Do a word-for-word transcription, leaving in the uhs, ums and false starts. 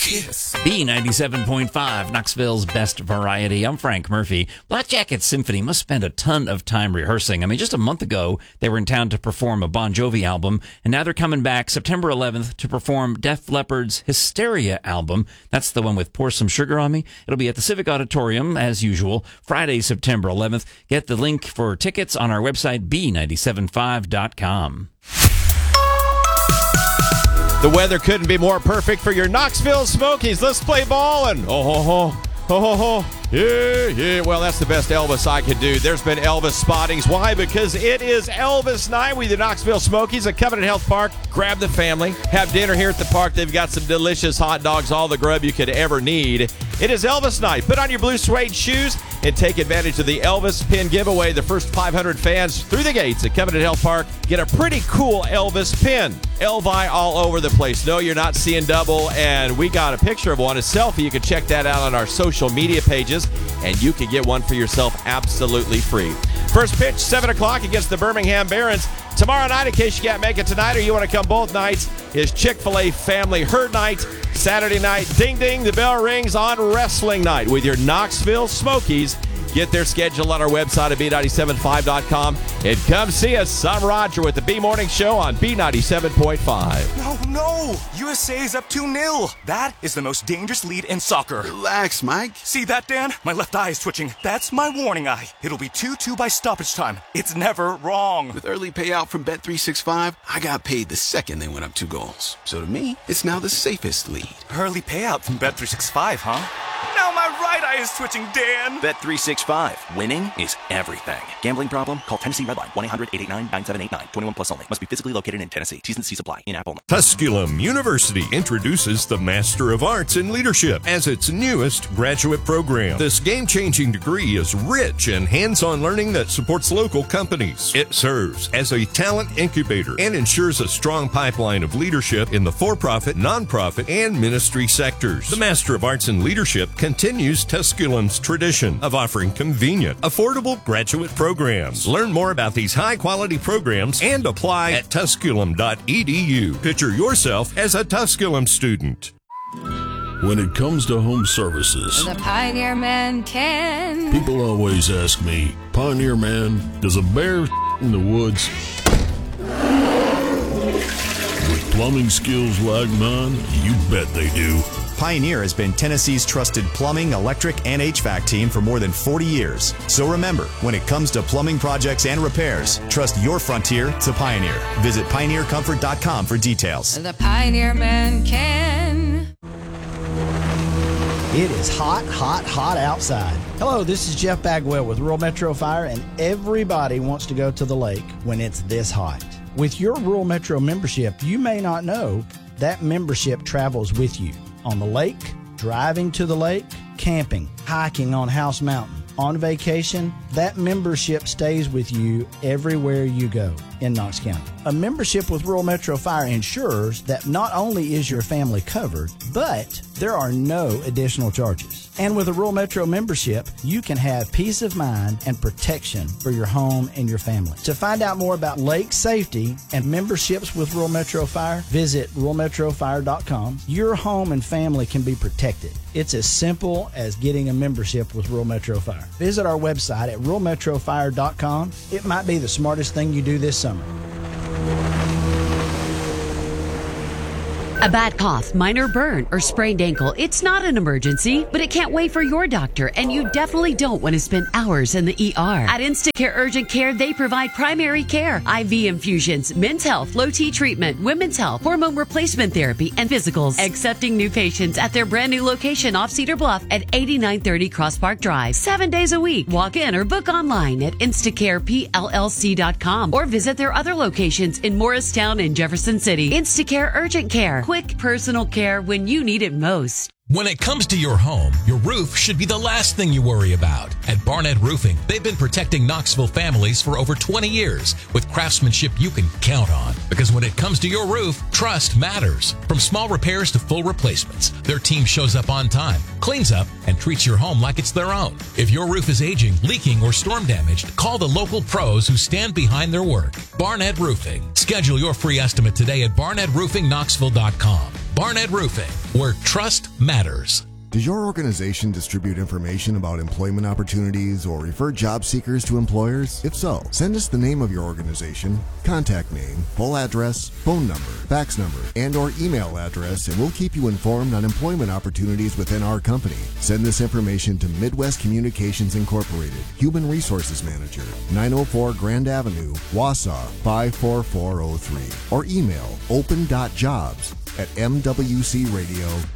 Kiss. B ninety-seven point five, Knoxville's best variety. I'm Frank Murphy. Black Jacket Symphony must spend a ton of time rehearsing. I mean, just a month ago, they were in town to perform a Bon Jovi album, and now they're coming back September eleventh to perform Def Leppard's Hysteria album. That's the one with Pour Some Sugar on Me. It'll be at the Civic Auditorium, as usual, Friday, September eleventh. Get the link for tickets on our website, b nine seven five dot com. The weather couldn't be more perfect for your Knoxville Smokies. Let's play ball and oh ho ho ho ho ho. Yeah, yeah. Well, that's the best Elvis I could do. There's been Elvis spottings. Why? Because it is Elvis night with the Knoxville Smokies at Covenant Health Park. Grab the family. Have dinner here at the park. They've got some delicious hot dogs, all the grub you could ever need. It is Elvis night. Put on your blue suede shoes and take advantage of the Elvis pin giveaway. The first five hundred fans through the gates at Covenant Health Park get a pretty cool Elvis pin. Elvi all over the place. No, you're not seeing double. And we got a picture of one, a selfie. You can check that out on our social media pages. And you can get one for yourself absolutely free. First pitch, seven o'clock against the Birmingham Barons. Tomorrow night, in case you can't make it tonight or you want to come both nights, is Chick-fil-A Family Herd Night. Saturday night, ding ding, the bell rings on Wrestling Night with your Knoxville Smokies. Get their schedule on our website at b nine seven five dot com. And come see us. I'm Roger with the B Morning Show on B ninety-seven point five. No, no! U S A is up two nil. That is the most dangerous lead in soccer. Relax, Mike. See that, Dan? My left eye is twitching. That's my warning eye. It'll be two two by stoppage time. It's never wrong. With early payout from Bet three sixty-five, I got paid the second they went up two goals. So to me, it's now the safest lead. Early payout from Bet three sixty-five, huh? Now my right eye is twitching, Dan. Bet three sixty-five. Winning is everything. Gambling problem? Call Tennessee Redline. one eight hundred eight eight nine nine seven eight nine. twenty-one plus only. Must be physically located in Tennessee. T's and C's apply. In-app only. Tusculum University introduces the Master of Arts in Leadership as its newest graduate program. This game-changing degree is rich in hands-on learning that supports local companies. It serves as a talent incubator and ensures a strong pipeline of leadership in the for-profit, nonprofit, and ministry sectors. The Master of Arts in Leadership continues Tusculum's tradition of offering convenient, affordable graduate programs. Learn more about these high-quality programs and apply at tusculum dot e d u. Picture yourself as a Tusculum student. When it comes to home services, the Pioneer Man can. People always ask me, Pioneer Man, does a bear in the woods? With plumbing skills like mine, you bet they do. Pioneer has been Tennessee's trusted plumbing, electric, and H V A C team for more than forty years. So remember, when it comes to plumbing projects and repairs, trust your frontier to Pioneer. Visit pioneer comfort dot com for details. The Pioneer Man can. It is hot, hot, hot outside. Hello, this is Jeff Bagwell with Rural Metro Fire, and everybody wants to go to the lake when it's this hot. With your Rural Metro membership, you may not know that membership travels with you. On the lake, driving to the lake, camping, hiking on House Mountain, on vacation, that membership stays with you everywhere you go in Knox County. A membership with Rural Metro Fire ensures that not only is your family covered, but there are no additional charges. And with a Rural Metro membership, you can have peace of mind and protection for your home and your family. To find out more about lake safety and memberships with Rural Metro Fire, visit rural metro fire dot com. Your home and family can be protected. It's as simple as getting a membership with Rural Metro Fire. Visit our website at rural metro fire dot com. It might be the smartest thing you do this summer. A bad cough, minor burn, or sprained ankle, it's not an emergency, but it can't wait for your doctor, and you definitely don't want to spend hours in the E R. At Instacare Urgent Care, they provide primary care, I V infusions, men's health, low T treatment, women's health, hormone replacement therapy, and physicals. Accepting new patients at their brand new location off Cedar Bluff at eighty-nine thirty Cross Park Drive. Seven days a week. Walk in or book online at instacare p l l c dot com or visit their other locations in Morristown and Jefferson City. Instacare Urgent Care. Quick personal care when you need it most. When it comes to your home, your roof should be the last thing you worry about. At Barnett Roofing, they've been protecting Knoxville families for over twenty years with craftsmanship you can count on. Because when it comes to your roof, trust matters. From small repairs to full replacements, their team shows up on time, cleans up, and treats your home like it's their own. If your roof is aging, leaking, or storm damaged, call the local pros who stand behind their work. Barnett Roofing. Schedule your free estimate today at barnett roofing knoxville dot com. Barnett Roofing, where trust matters. Does your organization distribute information about employment opportunities or refer job seekers to employers? If so, send us the name of your organization, contact name, full address, phone number, fax number, and or email address, and we'll keep you informed on employment opportunities within our company. Send this information to Midwest Communications Incorporated, Human Resources Manager, nine oh four Grand Avenue, Wausau, five four four oh three, or email open dot jobs at m w c radio